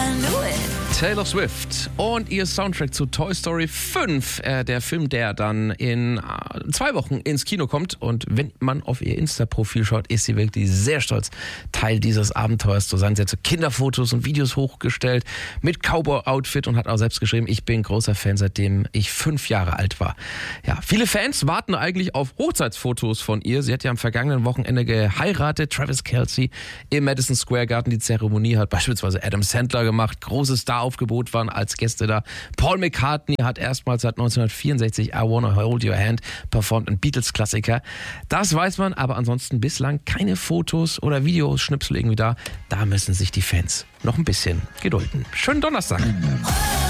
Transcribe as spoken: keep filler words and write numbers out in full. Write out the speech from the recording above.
Taylor Swift und ihr Soundtrack zu Toy Story fünf, äh, der Film, der dann in äh, zwei Wochen ins Kino kommt. Und wenn man auf ihr Insta-Profil schaut, ist sie wirklich sehr stolz, Teil dieses Abenteuers zu sein. Sie hat so Kinderfotos und Videos hochgestellt mit Cowboy-Outfit und hat auch selbst geschrieben, ich bin großer Fan, seitdem ich fünf Jahre alt war. Ja, viele Fans warten eigentlich auf Hochzeitsfotos von ihr. Sie hat ja am vergangenen Wochenende geheiratet, Travis Kelce im Madison Square Garden. Die Zeremonie hat beispielsweise Adam Sandler gemacht, großes Star-Aufgebot waren als Gäste da. Paul McCartney hat erstmals seit neunzehnhundertvierundsechzig I Wanna Hold Your Hand performt, ein Beatles-Klassiker. Das weiß man, aber ansonsten bislang keine Fotos oder Videoschnipsel irgendwie da. Da müssen sich die Fans noch ein bisschen gedulden. Schönen Donnerstag.